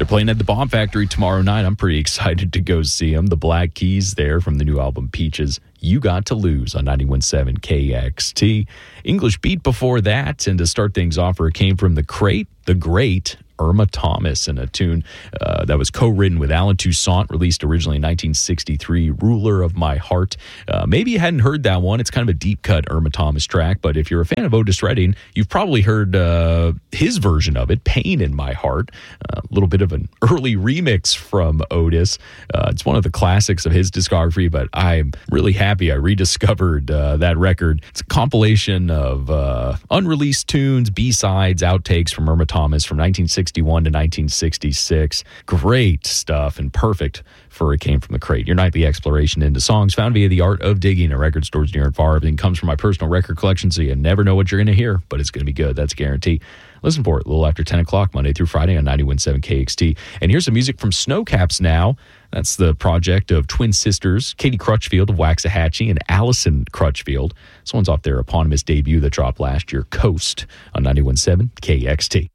They're playing at the Bomb Factory tomorrow night. I'm pretty excited to go see them. The Black Keys there from the new album Peaches. You Got to Lose on 91.7 KXT. English Beat before that. And to start things off, it came from the Crate, the great Irma Thomas, and a tune that was co-written with Alan Toussaint, released originally in 1963, Ruler of My Heart. Maybe you hadn't heard that one. It's kind of a deep-cut Irma Thomas track, but if you're a fan of Otis Redding, you've probably heard his version of it, Pain in My Heart, a little bit of an early remix from Otis. It's one of the classics of his discography, but I'm really happy I rediscovered that record. It's a compilation of unreleased tunes, B-sides, outtakes from Irma Thomas from 1961 to 1966. Great stuff and perfect for It Came from the Crate. Your nightly exploration into songs found via the art of digging at record stores near and far. Everything comes from my personal record collection, so you never know what you're going to hear, but it's going to be good. That's a guarantee. Listen for it a little after 10 o'clock, Monday through Friday on 91.7 KXT. And here's some music from Snowcaps now. That's the project of twin sisters, Katie Crutchfield of Waxahachie and Allison Crutchfield. This one's off their eponymous debut that dropped last year, Coast, on 91.7 KXT.